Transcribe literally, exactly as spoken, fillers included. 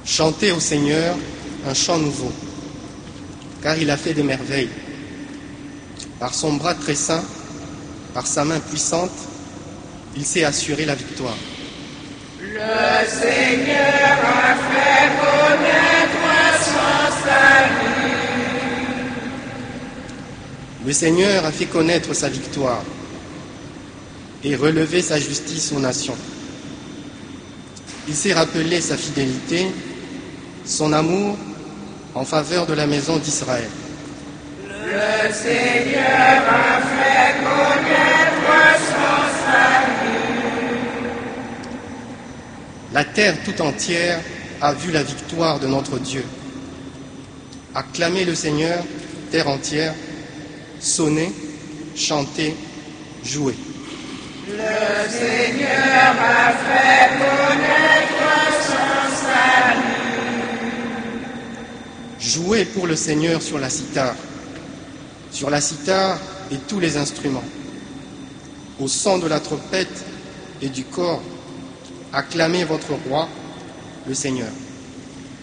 Chantez au Seigneur un chant nouveau, car il a fait des merveilles. Par son bras très saint, par sa main puissante, il s'est assuré la victoire. Le Seigneur a fait connaître son salut. Le Seigneur a fait connaître sa victoire et relevé sa justice aux nations. Il s'est rappelé sa fidélité, son amour en faveur de la maison d'Israël. Le Seigneur a fait connaître son salut. La terre tout entière a vu la victoire de notre Dieu. Acclamez le Seigneur, terre entière, sonnez, chantez, jouez. Le Seigneur a fait connaître son salut. Jouez pour le Seigneur sur la cithare, sur la cithare et tous les instruments. Au son de la trompette et du cor, acclamez votre roi, le Seigneur.